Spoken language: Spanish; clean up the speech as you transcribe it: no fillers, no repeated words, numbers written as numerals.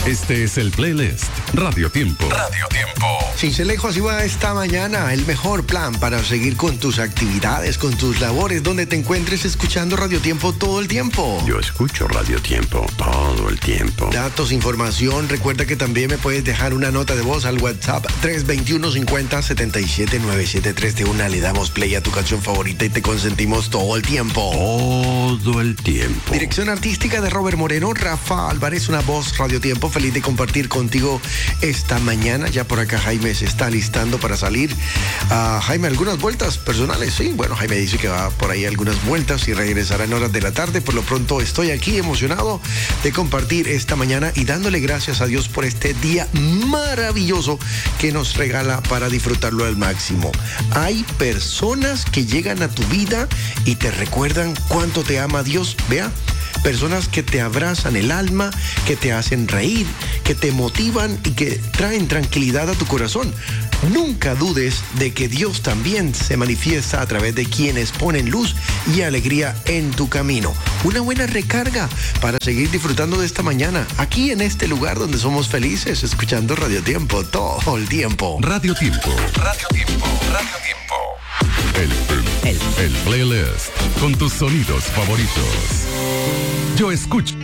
Este es el playlist Radio Tiempo. Radio Tiempo. Cincelejo, así va esta mañana. El mejor plan para seguir con tus actividades, con tus labores, donde te encuentres escuchando Radio Tiempo todo el tiempo. Yo escucho Radio Tiempo todo el tiempo. Datos, información. Recuerda que también me puedes dejar una nota de voz al WhatsApp 321-50-77-973. De una le damos play a tu canción favorita y te consentimos todo el tiempo. Todo el tiempo. Dirección artística de Robert Moreno, Rafa Álvarez, una voz Radio Tiempo. Feliz de compartir contigo esta mañana. Ya por acá Jaime se está listando para salir. Jaime, algunas vueltas personales. Sí, bueno, Jaime dice que va por ahí algunas vueltas y regresará en horas de la tarde. Por lo pronto estoy aquí emocionado de compartir esta mañana y dándole gracias a Dios por este día maravilloso que nos regala para disfrutarlo al máximo. Hay personas que llegan a tu vida y te recuerdan cuánto te ama Dios. Vea, personas que te abrazan el alma, que te hacen reír, que te motivan y que traen tranquilidad a tu corazón. Nunca dudes de que Dios también se manifiesta a través de quienes ponen luz y alegría en tu camino. Una buena recarga para seguir disfrutando de esta mañana, aquí en este lugar donde somos felices, escuchando Radio Tiempo todo el tiempo. Radio Tiempo. Radio Tiempo. Radio Tiempo. El playlist con tus sonidos favoritos. Yo escucho